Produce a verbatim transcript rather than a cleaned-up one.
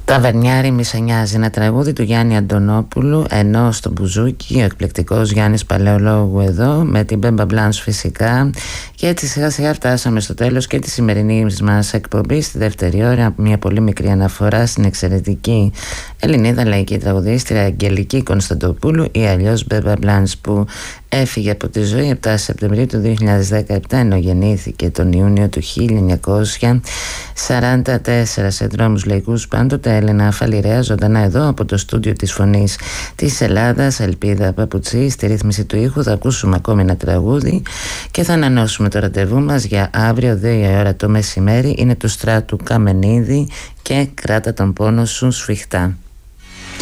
Ταβερνιάρη μη σε νοιάζει, ένα τραγούδι του Γιάννη Αντωνόπουλου, ενώ στο μπουζούκι ο εκπληκτικός Γιάννης Παλαιολόγου εδώ με την Μπέμπα Μπλάνς φυσικά. Και έτσι σιγά σιγά φτάσαμε στο τέλος και τη σημερινή μας εκπομπή, στη δεύτερη ώρα, μια πολύ μικρή αναφορά στην εξαιρετική Ελληνίδα λαϊκή τραγουδίστρια Αγγελική Κωνσταντοπούλου ή αλλιώς Μπέμπα Μπλάνς, που έφυγε από τη ζωή επτά Σεπτεμβρίου του δύο χιλιάδες δεκαεπτά, ενώ γεννήθηκε τον Ιούνιο του χίλια εννιακόσια σαράντα τέσσερα σε δρόμους λαϊκούς πάντοτε. Έλενα Φαλιρέα ζωντανά εδώ από το στούντιο της Φωνής της Ελλάδας. Ελπίδα Παπουτσή στη ρύθμιση του ήχου. Θα ακούσουμε ακόμη ένα τραγούδι και θα ανανεώσουμε το ραντεβού μας για αύριο δύο η ώρα το μεσημέρι. Είναι του Στράτου Καμενίδη και Κράτα τον πόνο σου σφιχτά.